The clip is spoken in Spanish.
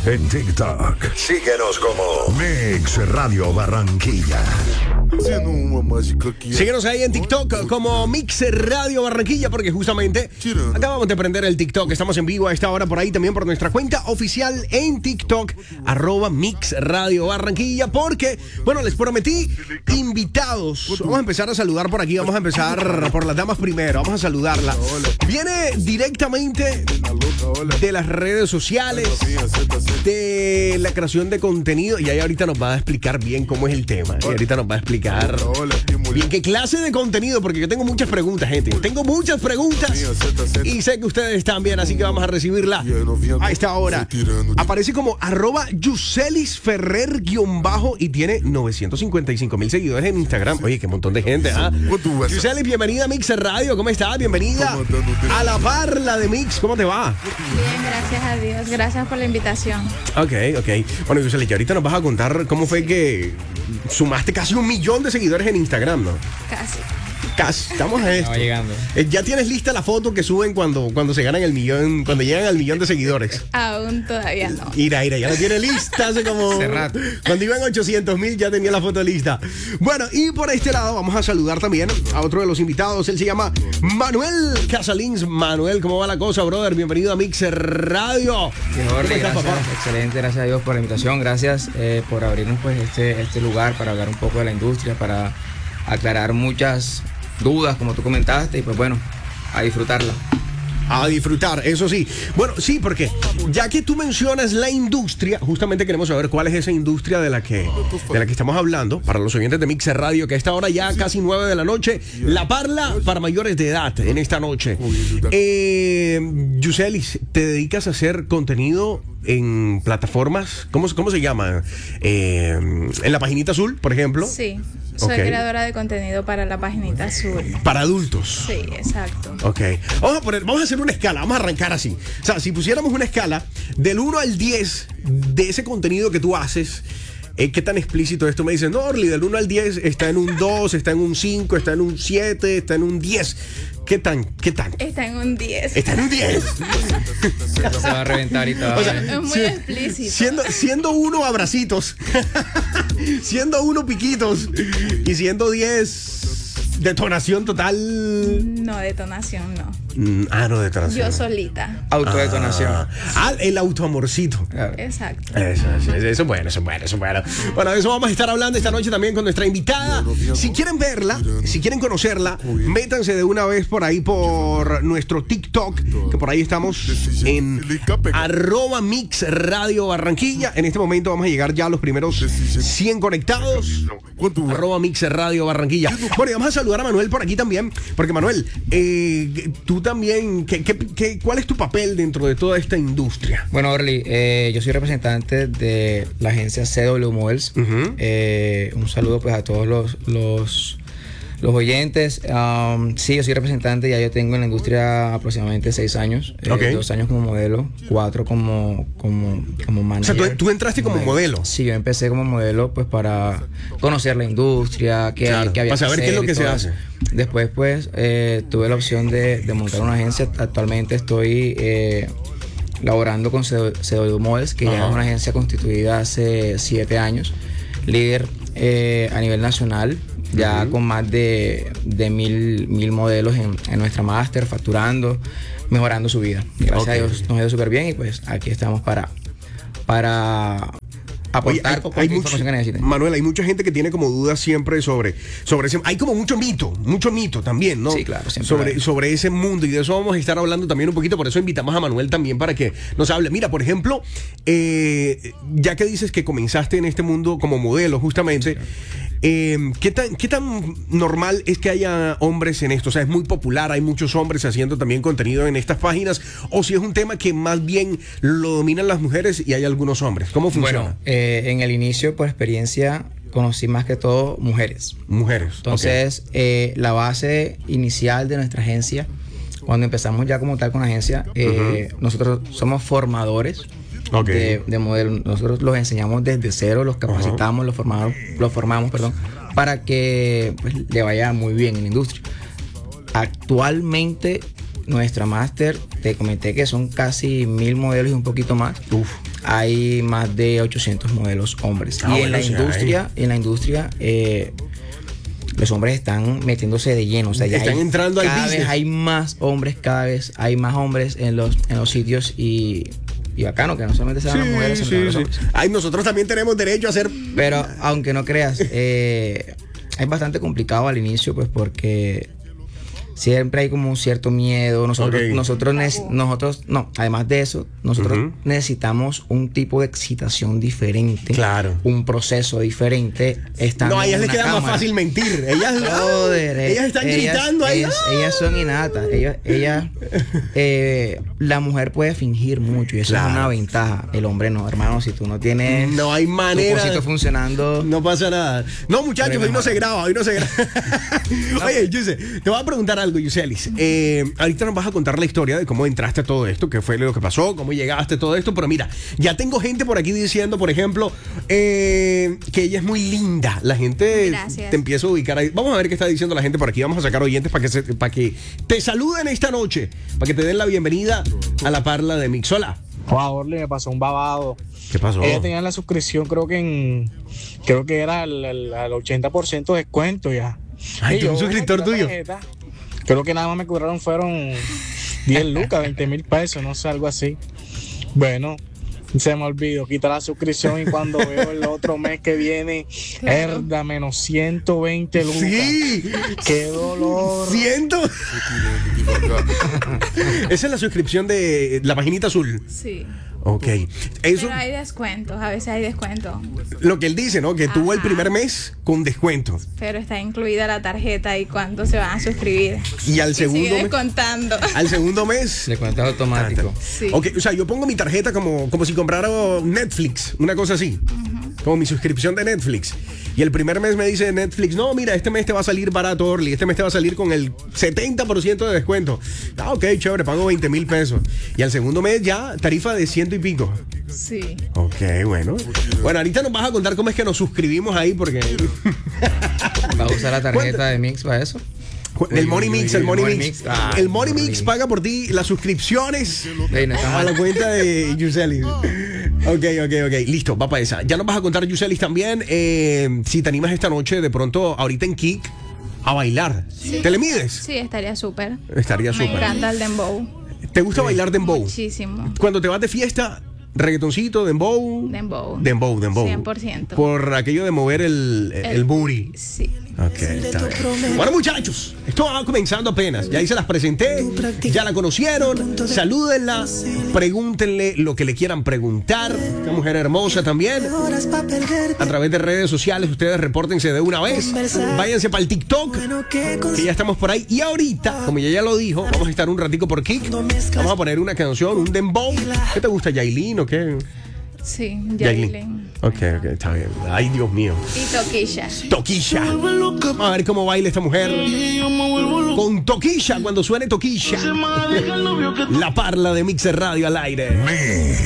en TikTok. Síguenos como Mix Radio Barranquilla. Síguenos ahí en TikTok como Mix Radio Barranquilla, porque justamente acabamos de prender el TikTok. Estamos en vivo a esta hora por ahí también por nuestra cuenta oficial en TikTok, @Mix Radio Barranquilla, porque, bueno, les prometí invitados. Vamos a empezar a saludar por aquí. Vamos a empezar por las damas primero. Vamos a saludarla. Viene directamente de las redes sociales, de la creación de contenido, y ahí ahorita nos va a explicar bien cómo es el tema. Y ahorita nos va a explicar bien qué clase de contenido, porque yo tengo muchas preguntas, gente. Tengo muchas preguntas y sé que ustedes también, así que vamos a recibirla a esta hora. Aparece como @Yuselis Ferrer_ y tiene 955,000 seguidores en Instagram. Oye, qué montón de gente, ¿ah? Yuselis, bienvenida a Mix Radio. ¿Cómo estás? Bienvenida a la parla de Mix. ¿Cómo te va? Bien, gracias a Dios. Gracias por la invitación. Ok. Bueno, Yuselis, ya ahorita nos vas a contar cómo fue que sumaste casi 1 millón de seguidores en Instagram, ¿no? Casi. Estamos a esto. Llegando. Ya tienes lista la foto que suben cuando se ganan el millón, cuando llegan al 1.000.000 de seguidores. Aún todavía no. Ira, ya la tiene lista hace como... Hace rato. Cuando iban 800,000 ya tenía la foto lista. Bueno, y por este lado vamos a saludar también a otro de los invitados. Él se llama Manuel Casalins. Manuel, ¿cómo va la cosa, brother? Bienvenido a Mix Radio. Mejor, ¿Cómo estás, papá? excelente, gracias a Dios por la invitación. Gracias por abrirnos pues este lugar para hablar un poco de la industria, para aclarar muchas dudas, como tú comentaste, y pues bueno, a disfrutarla. A disfrutar, eso sí. Bueno, sí, porque ya que tú mencionas la industria, justamente queremos saber cuál es esa industria de la que estamos hablando. Para los oyentes de Mix Radio, que a esta hora ya casi 9 de la noche, la parla para mayores de edad en esta noche. Yuselis, ¿te dedicas a hacer contenido en plataformas? ¿Cómo se llama? En la paginita azul, por ejemplo. Sí, soy creadora de contenido para la paginita azul. Para adultos. Sí, exacto. Ok. Vamos a hacer una escala, vamos a arrancar así. O sea, si pusiéramos una escala del 1 al 10 de ese contenido que tú haces, ¿qué tan explícito es? Tú me dices, no, Orly, del 1 al 10 está en un 2, está en un 5, está en un 7, está en un 10. ¿Qué tan? Está en un 10. Está en un 10. Se va a reventar y todo. O sea, es muy explícito. Siendo 1 abracitos, siendo 1 piquitos y siendo 10 detonación total. No, detonación no. No, detonación. Yo solita. Autodetonación. El autoamorcito. Claro. Exacto. Eso es bueno. Bueno, de eso vamos a estar hablando esta noche también con nuestra invitada. Si quieren verla, si quieren conocerla, métanse de una vez por ahí por nuestro TikTok, que por ahí estamos en @Mix Radio Barranquilla. En este momento vamos a llegar ya a los primeros 100 conectados. @Mix Radio Barranquilla. Bueno, y vamos a saludar a Manuel por aquí también, porque Manuel, tú también, ¿cuál es tu papel dentro de toda esta industria? Bueno, Orly, yo soy representante de la agencia CW Models. Un saludo pues a todos los oyentes. Sí, yo soy representante, ya yo tengo en la industria aproximadamente 6 años. 2 años como modelo, 4 como manager. O sea, tú entraste como modelo. Sí, yo empecé como modelo pues para conocer la industria, qué había para saber qué es lo que se hace. Después pues tuve la opción de montar una agencia. Actualmente estoy laborando con CW Models, que ya es una agencia constituida hace 7 años, líder a nivel nacional, ya con más de 1,000 modelos en nuestra máster, facturando, mejorando su vida. Gracias a Dios nos ha ido súper bien, y pues aquí estamos para aportar cualquier información que necesiten. Manuel, hay mucha gente que tiene como dudas siempre sobre ese. Hay como mucho mito también, ¿no? Sí, claro, siempre sobre ese mundo, y de eso vamos a estar hablando también un poquito. Por eso invitamos a Manuel también para que nos hable. Mira, por ejemplo, ya que dices que comenzaste en este mundo como modelo, justamente. ¿Qué tan normal es que haya hombres en esto? O sea, es muy popular, hay muchos hombres haciendo también contenido en estas páginas, o si es un tema que más bien lo dominan las mujeres y hay algunos hombres. ¿Cómo funciona? Bueno, en el inicio, por experiencia, conocí más que todo mujeres. Entonces, la base inicial de nuestra agencia, cuando empezamos ya como tal con la agencia, nosotros somos formadores. De modelos. Nosotros los enseñamos desde cero, los capacitamos, los formamos, para que pues, le vaya muy bien en la industria. Actualmente nuestra máster, te comenté que son casi 1000 modelos y un poquito más. Uf. Hay más de 800 modelos hombres. Y en la industria, los hombres están metiéndose de lleno. O sea, ya están entrando al business. Cada vez hay más hombres, en los sitios y bacano que no solamente sean las mujeres, sino los hombres. Ay, nosotros también tenemos derecho a hacer. Pero aunque no creas, es bastante complicado al inicio, pues porque siempre hay como un cierto miedo. Además de eso, nosotros necesitamos un tipo de excitación diferente. Claro. Un proceso diferente. No, a ellas les queda más fácil mentir. Ellas, ellas están gritando ahí. Ellas son innatas. La mujer puede fingir mucho y eso es una ventaja. El hombre no, hermano. Si tú no tienes. No hay manera. Tu cosito funcionando. No pasa nada. No, muchachos, hoy no se graba. Oye, Yuse, te voy a preguntar algo, Yuselis. Ahorita nos vas a contar la historia de cómo entraste a todo esto, qué fue lo que pasó, cómo llegaste a todo esto. Pero mira, ya tengo gente por aquí diciendo, por ejemplo, que ella es muy linda. La gente te empieza a ubicar ahí. Vamos a ver qué está diciendo la gente por aquí. Vamos a sacar oyentes para que te saluden esta noche, para que te den la bienvenida a la parla de Mix. Hola. Wow, me pasó un babado. ¿Qué pasó? Ella tenía la suscripción, creo que era al 80% de descuento ya. Ay, ¿tú un suscriptor tuyo? Creo que nada más me cobraron fueron 10 lucas, 20,000 pesos, no sé, algo así. Bueno, se me olvidó quitar la suscripción y cuando veo el otro mes que viene, herda, menos 120 lucas. Sí. ¡Qué dolor! 100. Esa es la suscripción de la paginita azul. Sí. Ok. Eso, pero hay descuentos, a veces hay descuentos. Lo que él dice, ¿no? Que tuvo el primer mes con descuento. Pero está incluida la tarjeta y cuánto se van a suscribir. Y al segundo sigue mes. Descontando. Al segundo mes. Descuento automático. Sí. Ok, o sea, yo pongo mi tarjeta como si comprara Netflix, una cosa así. Como mi suscripción de Netflix. Y el primer mes me dice Netflix, no, mira, este mes te va a salir barato, Orly. Este mes te va a salir con el 70% de descuento. Ah, ok, chévere, pago 20,000 pesos. Y al segundo mes ya, tarifa de 100 y pico. Sí. Ok, bueno. Bueno, ahorita nos vas a contar cómo es que nos suscribimos ahí, porque... ¿Vas a usar la tarjeta de Mix para eso? El Money Mix. El Money Mix paga por ti las suscripciones a la cuenta de Yuselis. Ok. Listo, va para esa. Ya nos vas a contar, Yuselis, también si te animas esta noche, de pronto, ahorita en Kik, a bailar. Sí. ¿Te le mides? Sí, estaría súper. Estaría Me súper. encanta el dembow. ¿Te gusta bailar dembow? Muchísimo. Cuando te vas de fiesta, reggaetoncito, dembow. Dembow. 100%. Por aquello de mover el booty. Sí. Ok, está bien. Bueno, muchachos, esto va comenzando apenas. Ya ahí se las presenté, ya la conocieron. Salúdenla, pregúntenle lo que le quieran preguntar. Esta mujer hermosa también. A través de redes sociales, ustedes repórtense de una vez. Váyanse para el TikTok, que ya estamos por ahí. Y ahorita, como ya lo dijo, vamos a estar un ratico por Kik. Vamos a poner una canción, un dembow. ¿Qué te gusta, Yailin o qué? Sí, Yailin. Ok, está bien. Ay, Dios mío. Y Toquilla. Toquilla. Vamos a ver cómo baila esta mujer. Con Toquilla, cuando suene Toquilla. La parla de Mix Radio al aire.